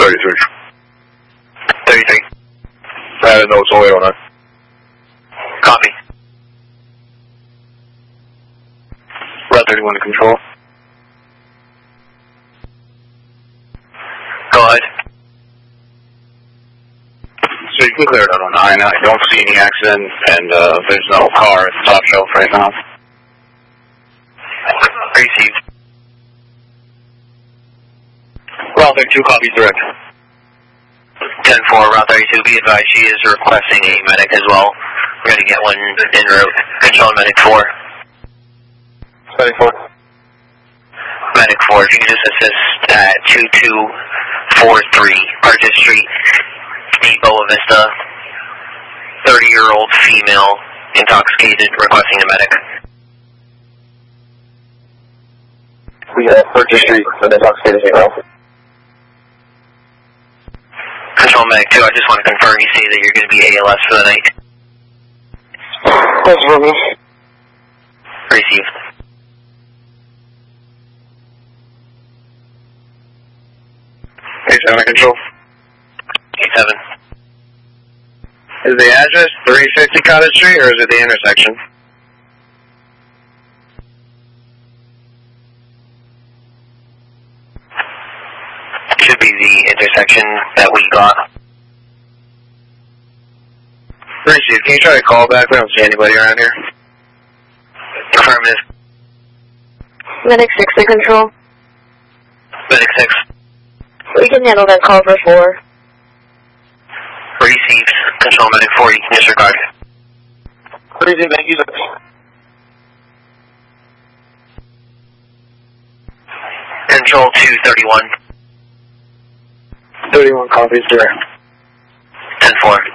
33. 33. I had a note only on that. Copy. Route 31 to control. Go ahead. So you can clear it out on 9. I don't see any accident, and there's no car at the top shelf right now. Received. Route 32, copy direct. 10-4, Route 32, be advised she is requesting a medic as well. We're going to get one en route. Control medic 4. Medic 4. Medic 4, if you can just assist at 2243 Artis Street, Boa Vista. 30-year-old female, intoxicated, requesting a medic. We have Artis Street, an intoxicated female. Control medic 2, I just want to confirm you say that you're going to be ALS for the night. That's affirmative. Received. A7 control. 7. Is the address 350 Cottage Street, or is it the intersection? Should be the intersection that we got. Received. Can you try to call back? We don't see anybody around here. Affirmative. Medic 6 to control. Medic 6. We can handle that call for 4. Received. Control medic 4, you can disregard. Received, thank you. Control 231. 31 copies direct. 10-4.